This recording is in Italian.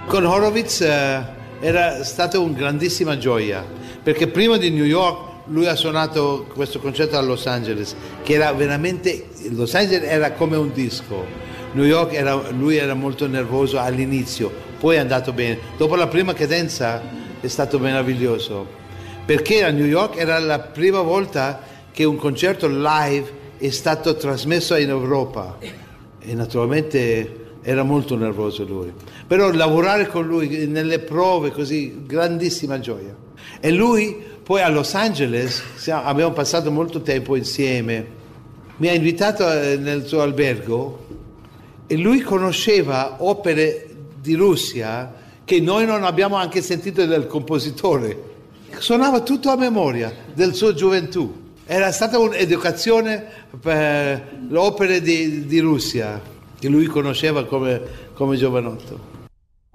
Con Horowitz era stata una grandissima gioia, perché prima di New York lui ha suonato questo concerto a Los Angeles, che era veramente, Los Angeles era come un disco, New York lui era molto nervoso all'inizio, poi è andato bene. Dopo la prima cadenza è stato meraviglioso, perché a New York era la prima volta che un concerto live è stato trasmesso in Europa e naturalmente era molto nervoso lui, però lavorare con lui nelle prove così, grandissima gioia. E lui poi a Los Angeles abbiamo passato molto tempo insieme, mi ha invitato nel suo albergo e lui conosceva opere di Russia che noi non abbiamo anche sentito del compositore, suonava tutto a memoria del suo gioventù, era stata un'educazione per le opere di Russia che lui conosceva come giovanotto.